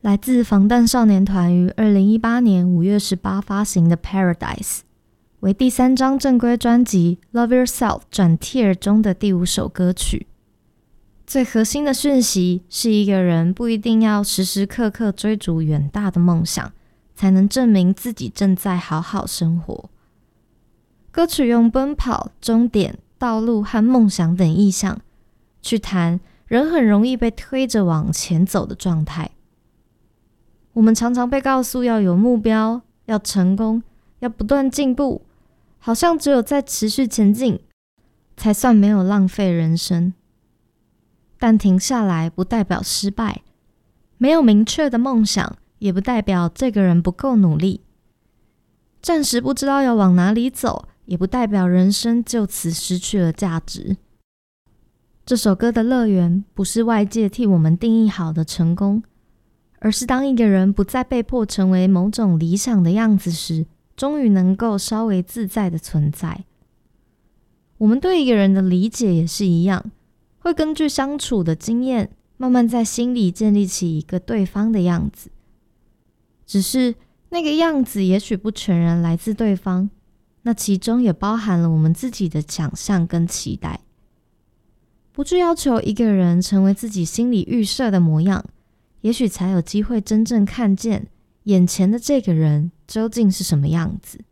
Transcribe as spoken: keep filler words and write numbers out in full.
来自防弹少年团于二零一八年五月十八发行的 Paradise， 为第三张正规专辑 Love Yourself 转 Tear 中的第五首歌曲。最核心的讯息是，一个人不一定要时时刻刻追逐远大的梦想，才能证明自己正在好好生活。歌曲用奔跑、终点、道路和梦想等意象，去谈人很容易被推着往前走的状态。我们常常被告诉要有目标，要成功，要不断进步，好像只有在持续前进，才算没有浪费人生。但停下来不代表失败，没有明确的梦想，也不代表这个人不够努力。暂时不知道要往哪里走，也不代表人生就此失去了价值。这首歌的乐园不是外界替我们定义好的成功，而是当一个人不再被迫成为某种理想的样子时，终于能够稍微自在的存在。我们对一个人的理解也是一样，会根据相处的经验，慢慢在心里建立起一个对方的样子。只是那个样子也许不全然来自对方，那其中也包含了我们自己的想象跟期待。不去要求一个人成为自己心里预设的模样，也许才有机会真正看见眼前的这个人究竟是什么样子。